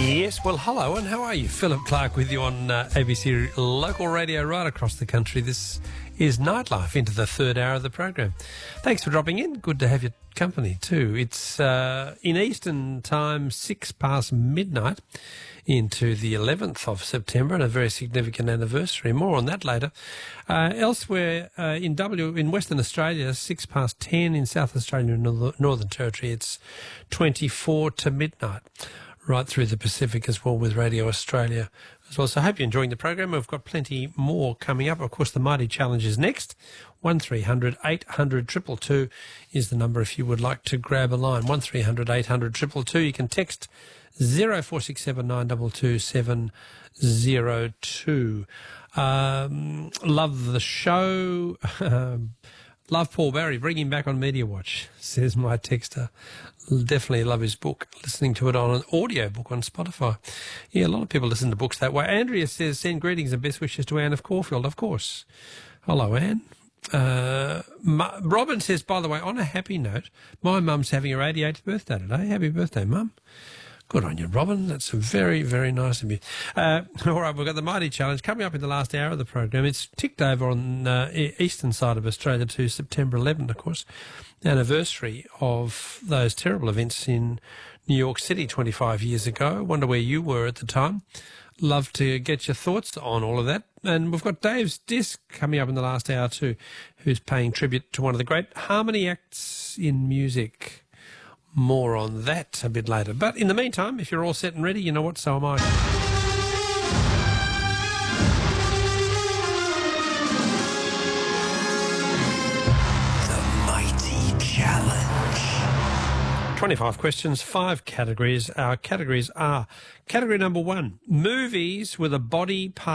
Yes, well, hello, and how are you? Philip Clark with you on ABC local radio right across the country. This is Nightlife, into the third hour of the program. Thanks for dropping in. Good to have your company too. It's in Eastern time, 6 past midnight into the 11th of September, and a very significant anniversary. More on that later. Elsewhere in Western Australia, 6 past 10. In South Australia and Northern Territory, it's 24 to midnight. Right through the Pacific as well, with Radio Australia as well. So I hope you're enjoying the program. We've got plenty more coming up. Of course, the Mighty Challenge is next. 1300 800 222 is the number if you would like to grab a line. 1300 800 222. You can text 0467 922 702. Love the show. Love Paul Barry. Bring him back on Media Watch, says my texter. Definitely love his book. Listening to it on an audio book on Spotify. Yeah, a lot of people listen to books that way. Andrea says, send greetings and best wishes to Anne of Caulfield. Of course. Hello, Anne. Robin says, by the way, on a happy note, my mum's having her 88th birthday today. Happy birthday, Mum. Good on you, Robin. That's very, very nice of you. All right, we've got the Mighty Challenge coming up in the last hour of the program. It's ticked over on eastern side of Australia to September 11, of course, anniversary of those terrible events in New York City 25 years ago. Wonder where you were at the time. Love to get your thoughts on all of that. And we've got Dave's Disc coming up in the last hour too, who's paying tribute to one of the great harmony acts in music. More on that a bit later. But in the meantime, if you're all set and ready, you know what, so am I. The Mighty Challenge. 25 questions, 5 categories. Our categories are category number 1, movies with a body part